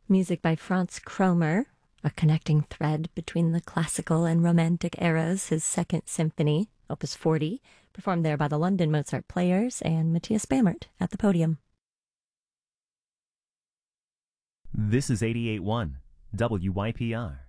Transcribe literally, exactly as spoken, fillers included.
Music by Franz Kromer, a connecting thread between the classical and romantic eras, his Second Symphony, Opus forty, performed there by the London Mozart Players and Matthias Bamert at the podium. This is eighty-eight point one W Y P R.